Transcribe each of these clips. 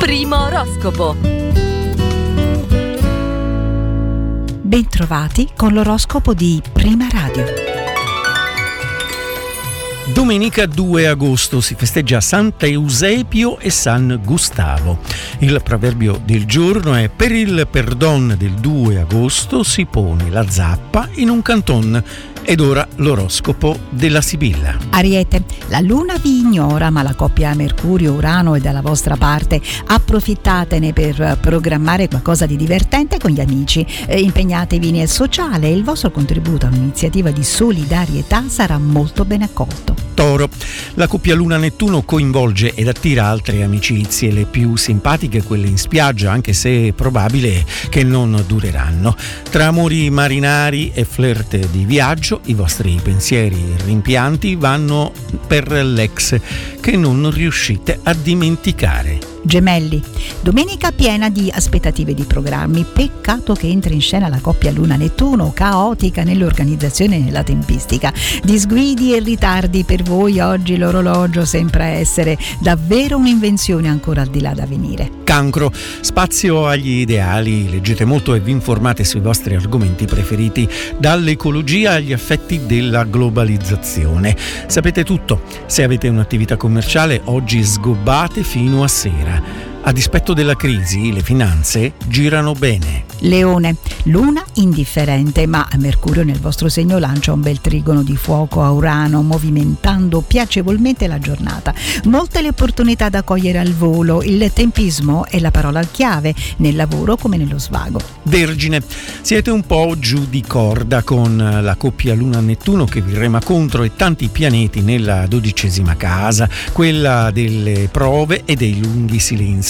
Primo oroscopo. Bentrovati con l'oroscopo di Prima Radio. Domenica 2 agosto si festeggia Sant'Eusebio e San Gustavo. Il proverbio del giorno è: per il perdon del 2 agosto si pone la zappa in un canton. Ed ora l'oroscopo della Sibilla. Ariete, la luna vi ignora, ma la coppia Mercurio-Urano è dalla vostra parte. Approfittatene per programmare qualcosa di divertente con gli amici. Impegnatevi nel sociale e il vostro contributo a un'iniziativa di solidarietà sarà molto ben accolto. Toro, la coppia Luna-Nettuno coinvolge ed attira altre amicizie, le più simpatiche quelle in spiaggia, anche se è probabile che non dureranno. Tra amori marinari e flirt di viaggio, i vostri pensieri rimpianti vanno per l'ex che non riuscite a dimenticare. Gemelli, domenica piena di aspettative di programmi. Peccato che entri in scena la coppia Luna-Nettuno, caotica nell'organizzazione e nella tempistica. Disguidi e ritardi per voi oggi. L'orologio sembra essere davvero un'invenzione ancora al di là da venire. Cancro, spazio agli ideali, leggete molto e vi informate sui vostri argomenti preferiti, dall'ecologia agli effetti della globalizzazione. Sapete tutto. Se avete un'attività commerciale, oggi sgobbate fino a sera. A dispetto della crisi, le finanze girano bene. Leone, luna indifferente, ma Mercurio nel vostro segno lancia un bel trigono di fuoco a Urano, movimentando piacevolmente la giornata. Molte le opportunità da cogliere al volo. Il tempismo è la parola chiave nel lavoro come nello svago. Vergine, siete un po' giù di corda con la coppia Luna-Nettuno che vi rema contro e tanti pianeti nella 12ª casa, quella delle prove e dei lunghi silenzi.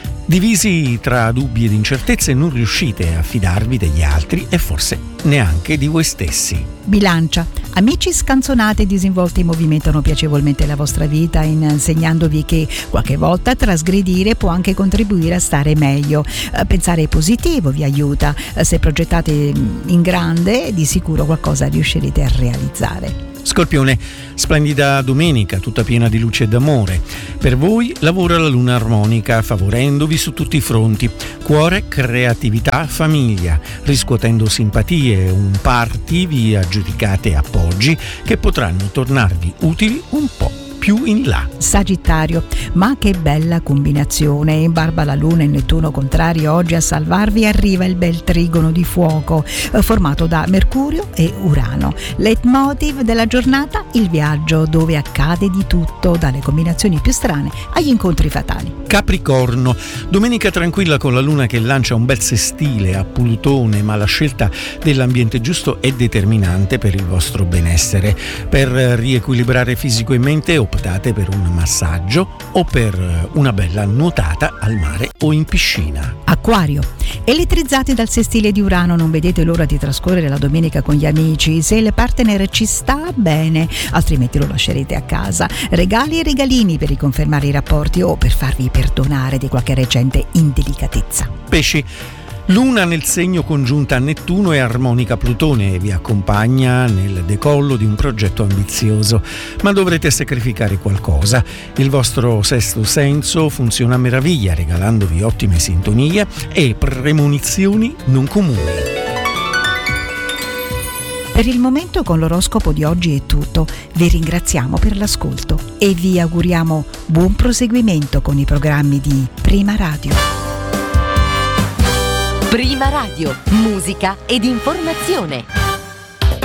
Divisi tra dubbi ed incertezze, non riuscite a fidarvi degli altri e forse neanche di voi stessi. Bilancia, amici scanzonati e disinvolti movimentano piacevolmente la vostra vita, insegnandovi che qualche volta trasgredire può anche contribuire a stare meglio. Pensare positivo vi aiuta. Se progettate in grande, di sicuro qualcosa riuscirete a realizzare. Scorpione, splendida domenica, tutta piena di luce e d'amore. Per voi lavora la luna armonica, favorendovi su tutti i fronti. Cuore, creatività, famiglia. Riscuotendo simpatie, un party vi aggiudicate appoggi che potranno tornarvi utili un po' più in là. Sagittario, ma che bella combinazione. In barba la luna e Nettuno contrari, oggi a salvarvi arriva il bel trigono di fuoco formato da Mercurio e Urano. Leitmotiv della giornata, il viaggio dove accade di tutto, dalle combinazioni più strane agli incontri fatali. Capricorno, domenica tranquilla con la luna che lancia un bel sestile a Plutone, ma la scelta dell'ambiente giusto è determinante per il vostro benessere. Per riequilibrare fisico e mente optate per un massaggio o per una bella nuotata al mare o in piscina. Acquario, elettrizzati dal sestile di Urano, non vedete l'ora di trascorrere la domenica con gli amici. Se il partner ci sta, bene, altrimenti lo lascerete a casa. Regali e regalini per riconfermare i rapporti o per farvi perdonare di qualche recente indelicatezza. Pesci, luna nel segno congiunta a Nettuno e armonica Plutone vi accompagna nel decollo di un progetto ambizioso, ma dovrete sacrificare qualcosa. Il vostro sesto senso funziona a meraviglia, regalandovi ottime sintonie e premonizioni non comuni. Per il momento con l'oroscopo di oggi è tutto. Vi ringraziamo per l'ascolto e vi auguriamo buon proseguimento con i programmi di Prima Radio. Prima Radio, musica ed informazione.